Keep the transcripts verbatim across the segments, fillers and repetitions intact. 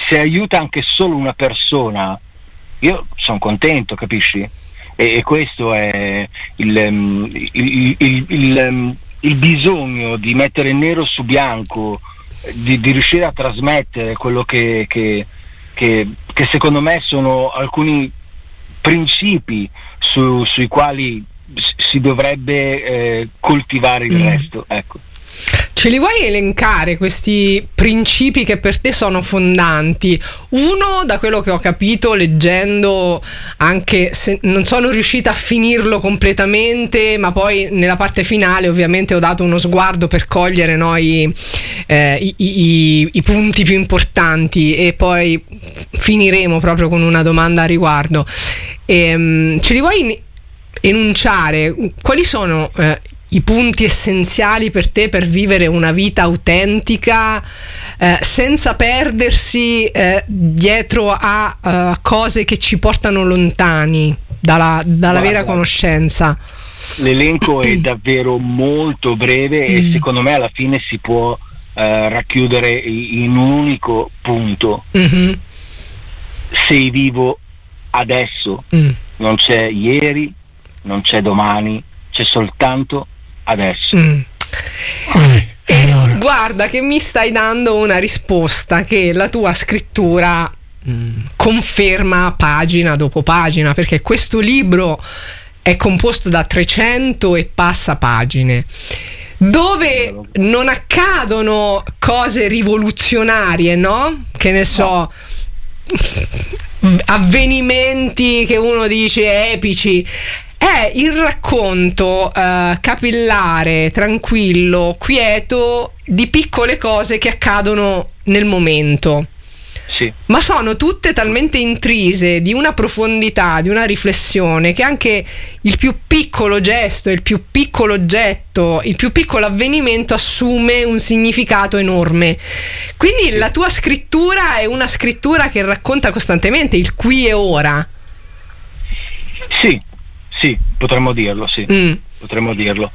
se aiuta anche solo una persona, io sono contento, capisci? E, e questo è il, il, il, il, il, il bisogno di mettere nero su bianco, di, di riuscire a trasmettere quello che, che, che, che secondo me sono alcuni principi su, sui quali si dovrebbe eh, coltivare il mm. resto, ecco. Ce li vuoi elencare questi principi che per te sono fondanti? Uno, da quello che ho capito leggendo, anche se non sono riuscita a finirlo completamente, ma poi nella parte finale ovviamente ho dato uno sguardo per cogliere, no, i, eh, i, i, i punti più importanti, e poi finiremo proprio con una domanda a riguardo. E, um, ce li vuoi enunciare? Quali sono eh, i punti essenziali per te per vivere una vita autentica, eh, senza perdersi eh, dietro a uh, cose che ci portano lontani dalla, dalla vera conoscenza? L'elenco è davvero molto breve e secondo me alla fine si può eh, racchiudere in un unico punto. Mm-hmm. Sei vivo adesso, mm. non c'è ieri, non c'è domani, c'è soltanto adesso. Mm. E allora, guarda che mi stai dando una risposta che la tua scrittura mm. conferma pagina dopo pagina, perché questo libro è composto da trecento e passa pagine, dove non accadono cose rivoluzionarie, no? Che ne so, no. avvenimenti che uno dice epici. È il racconto uh, capillare, tranquillo, quieto di piccole cose che accadono nel momento. Sì. Ma sono tutte talmente intrise di una profondità, di una riflessione, che anche il più piccolo gesto, il più piccolo oggetto, il più piccolo avvenimento assume un significato enorme. Quindi sì. La tua scrittura è una scrittura che racconta costantemente il qui e ora. Sì. Sì, potremmo dirlo, sì, mm. potremmo dirlo.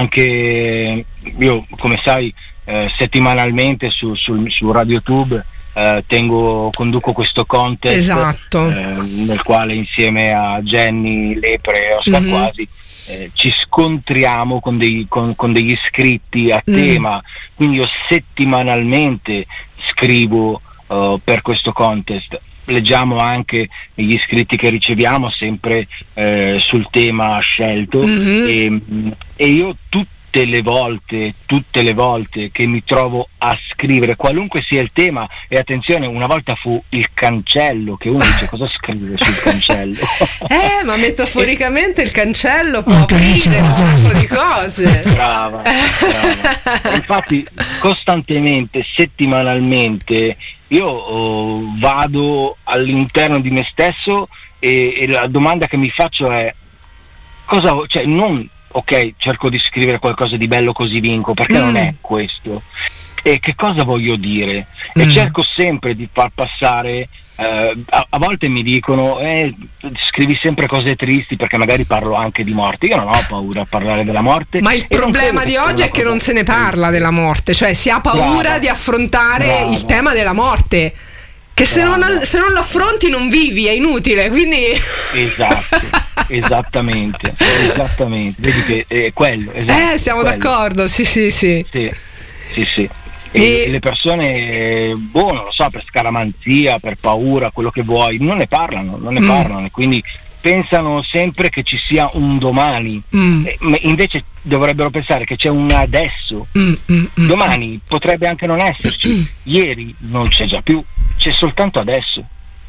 Anche io, come sai, eh, settimanalmente su, su, su RadioTube eh, tengo, conduco questo contest, esatto. eh, nel quale insieme a Jenny Lepre e Oscar mm-hmm. Quasi eh, ci scontriamo con, dei, con, con degli iscritti a mm. tema. Quindi io settimanalmente scrivo uh, per questo contest. Leggiamo anche gli iscritti che riceviamo sempre eh, sul tema scelto, mm-hmm. e, e io tutte le volte tutte le volte che mi trovo a scrivere, qualunque sia il tema, e attenzione, una volta fu il cancello, che uno dice cosa scrive sul cancello? eh ma metaforicamente il cancello può aprire un sacco di cose. Brava, brava. Infatti costantemente, settimanalmente io oh, vado all'interno di me stesso e, e la domanda che mi faccio è cosa, cioè non ok, cerco di scrivere qualcosa di bello così vinco, perché mm. non è questo, e che cosa voglio dire, mm. e cerco sempre di far passare eh, a, a volte mi dicono eh, scrivi sempre cose tristi perché magari parlo anche di morte. Io non ho paura a parlare della morte, ma il problema di oggi è che non se ne parla della morte, cioè si ha paura brava, di affrontare brava. il tema della morte, che se non, se non lo affronti non vivi, è inutile, quindi esatto, esattamente esattamente vedi che è quello, esatto, eh siamo quello. D'accordo, sì sì sì sì sì, sì. E, e le persone, boh, non lo so, per scaramanzia, per paura, quello che vuoi, non ne parlano, non ne mm. parlano, e quindi pensano sempre che ci sia un domani, mm. e, invece dovrebbero pensare che c'è un adesso. mm, mm, domani mm. potrebbe anche non esserci, mm. ieri non c'è già più, c'è soltanto adesso.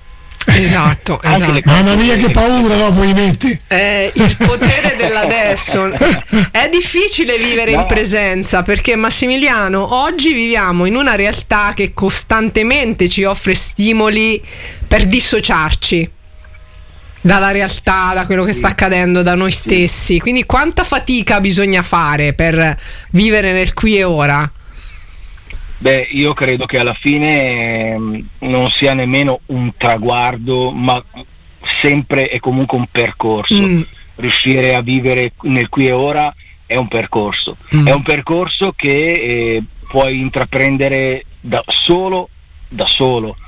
Esatto, esatto. Mamma mia che paura dopo i metti. Eh, il potere dell'adesso. È difficile vivere no. in presenza, perché Massimiliano, oggi viviamo in una realtà che costantemente ci offre stimoli per dissociarci dalla realtà, da quello che sta accadendo, da noi stessi. Quindi quanta fatica bisogna fare per vivere nel qui e ora? Beh, io credo che alla fine eh, non sia nemmeno un traguardo, ma sempre e comunque un percorso. Mm. Riuscire a vivere nel qui e ora è un percorso. Mm. È un percorso che eh, puoi intraprendere da solo, da solo,